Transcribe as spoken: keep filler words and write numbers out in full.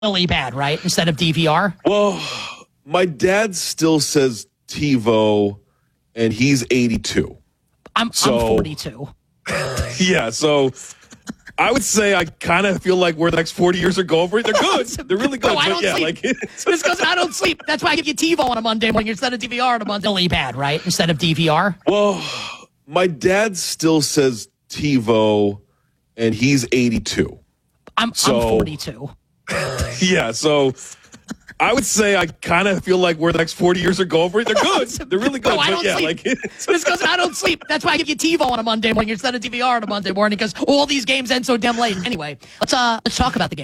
really bad, right? Instead of D V R. Well, my dad still says TiVo, and he's eighty-two. I'm, So- I'm forty-two. Yeah, so I would say I kind of feel like where the next forty years are going for it. They're good. They're really good. No, I but don't yeah, sleep. like It's because I don't sleep. That's why I give you TiVo on a Monday morning instead of D V R on a Monday. Really bad, right? Instead of D V R. Well, my dad still says TiVo, and he's eighty-two. I'm, So- I'm forty-two. Yeah, so I would say I kind of feel like where the next forty years are going for it. They're good. They're really good. No, I but don't yeah, sleep. like It's because I don't sleep. That's why I give you TiVo on a Monday morning instead of D V R on a Monday morning because all these games end so damn late. Anyway, let's uh let's talk about the game.